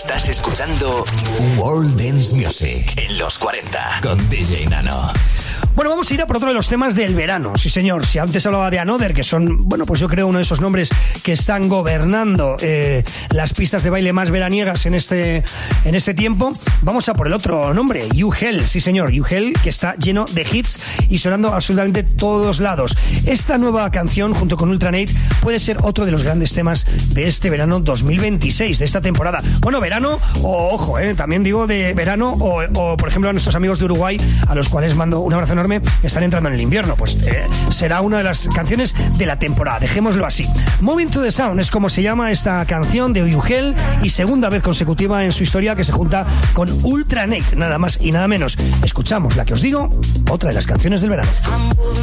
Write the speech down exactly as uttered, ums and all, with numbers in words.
Estás escuchando World Dance Music en los cuarenta con D J Nano. Bueno, vamos a ir a por otro de los temas del verano, sí señor. Si antes hablaba de Another, que son, bueno, pues yo creo uno de esos nombres que están gobernando eh, las pistas de baile más veraniegas en este, en este tiempo, vamos a por el otro nombre, You Hell, sí señor, You Hell, que está lleno de hits y sonando absolutamente todos lados. Esta nueva canción, junto con Ultranate, puede ser otro de los grandes temas de este verano dos mil veintiséis, de esta temporada. Bueno, verano, o ojo, eh, también digo de verano, o, o por ejemplo a nuestros amigos de Uruguay, a los cuales mando un abrazo enorme, están entrando en el invierno, pues eh, será una de las canciones de la temporada, dejémoslo así. Moving to the Sound es como se llama esta canción de You Hell, y segunda vez consecutiva en su historia que se junta con Ultranate, nada más y nada menos. Escuchamos la que os digo, otra de las canciones del verano.